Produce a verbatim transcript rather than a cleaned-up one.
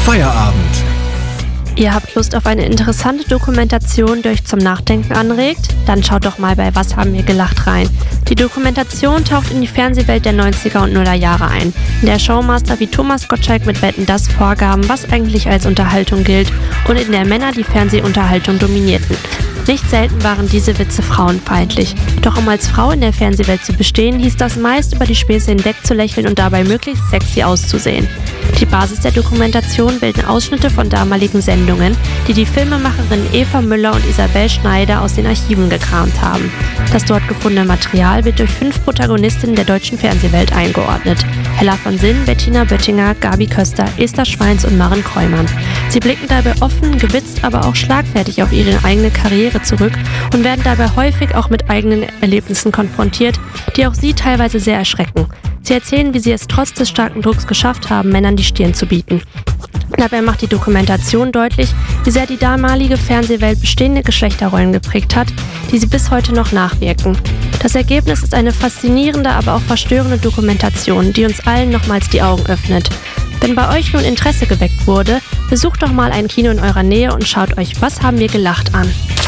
Feierabend. Ihr habt Lust auf eine interessante Dokumentation, die euch zum Nachdenken anregt? Dann schaut doch mal bei Was haben wir gelacht rein. Die Dokumentation taucht in die Fernsehwelt der neunziger und Nuller Jahre ein, in der Showmaster wie Thomas Gottschalk mit Wetten, dass vorgaben, was eigentlich als Unterhaltung gilt, und in der Männer die Fernsehunterhaltung dominierten. Nicht selten waren diese Witze frauenfeindlich. Doch um als Frau in der Fernsehwelt zu bestehen, hieß das meist, über die Späße hinweg zu lächeln und dabei möglichst sexy auszusehen. Die Basis der Dokumentation bilden Ausschnitte von damaligen Sendungen, die die Filmemacherinnen Eva Müller und Isabel Schneider aus den Archiven gekramt haben. Das dort gefundene Material wird durch fünf Protagonistinnen der deutschen Fernsehwelt eingeordnet. Hella von Sinn, Bettina Böttinger, Gabi Köster, Esther Schweins und Maren Kreumann. Sie blicken dabei offen, gewitzt, aber auch schlagfertig auf ihre eigene Karriere zurück und werden dabei häufig auch mit eigenen Erlebnissen konfrontiert, die auch sie teilweise sehr erschrecken. Sie erzählen, wie sie es trotz des starken Drucks geschafft haben, Männern die Stirn zu bieten. Dabei macht die Dokumentation deutlich, wie sehr die damalige Fernsehwelt bestehende Geschlechterrollen geprägt hat, die sie bis heute noch nachwirken. Das Ergebnis ist eine faszinierende, aber auch verstörende Dokumentation, die uns allen nochmals die Augen öffnet. Wenn bei euch nun Interesse geweckt wurde, besucht doch mal ein Kino in eurer Nähe und schaut euch Was haben wir gelacht an.